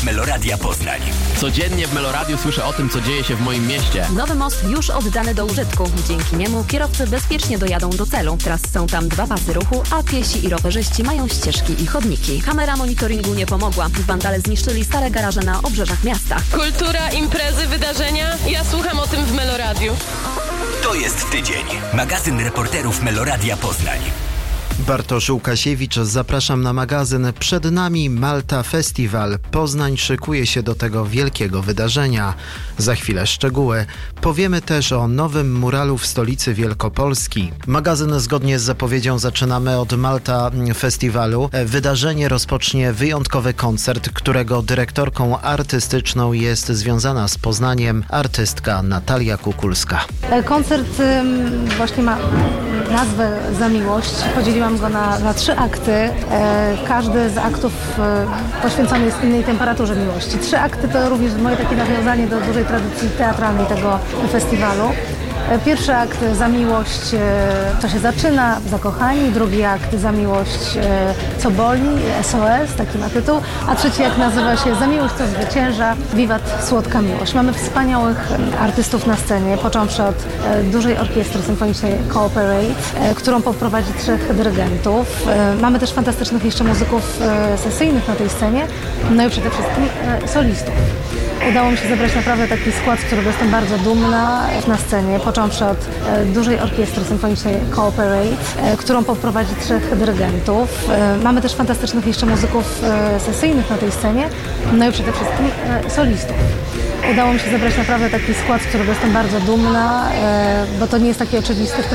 reporterów Meloradia Poznań. Codziennie w Meloradiu słyszę o tym, co dzieje się w moim mieście. Nowy most już oddany do użytku. Dzięki niemu kierowcy bezpiecznie dojadą do celu. Teraz są tam 2 pasy ruchu, a piesi i rowerzyści mają ścieżki i chodniki. Kamera monitoringu nie pomogła. Wandale zniszczyli stare garaże na obrzeżach miasta. Kultura, imprezy, wydarzenia. Ja słucham o tym w Meloradiu. To jest tydzień. Magazyn reporterów Meloradia Poznań. Bartosz Łukasiewicz, zapraszam na magazyn. Przed nami Malta Festival. Poznań szykuje się do tego wielkiego wydarzenia. Za chwilę szczegóły. Powiemy też o nowym muralu w stolicy Wielkopolski. Magazyn zgodnie z zapowiedzią zaczynamy od Malta Festiwalu. Wydarzenie rozpocznie wyjątkowy koncert, którego dyrektorką artystyczną jest związana z Poznaniem artystka Natalia Kukulska. Koncert właśnie ma nazwę Za miłość. Podzieliłam go na 3 akty. Każdy z aktów poświęcony jest innej temperaturze miłości. 3 akty to również moje takie nawiązanie do dużej tradycji teatralnej tego festiwalu. Pierwszy akt Za miłość, to się zaczyna, zakochani. Drugi akt Za miłość, co boli, SOS, taki ma tytuł. A trzeci akt nazywa się Za miłość, co zwycięża, wiwat słodka miłość. Mamy wspaniałych artystów na scenie, począwszy od dużej orkiestry symfonicznej Cooperate, którą poprowadzi 3 dyrygentów. Mamy też fantastycznych jeszcze muzyków sesyjnych na tej scenie, no i przede wszystkim solistów. Udało mi się zebrać naprawdę taki skład, z którego jestem bardzo dumna na scenie, począwszy od dużej orkiestry symfonicznej Cooperate, którą poprowadzi 3 dyrygentów. Mamy też fantastycznych jeszcze muzyków sesyjnych na tej scenie, no i przede wszystkim solistów. Udało mi się zebrać naprawdę taki skład, z którego jestem bardzo dumna, bo to nie jest takie oczywiste w tym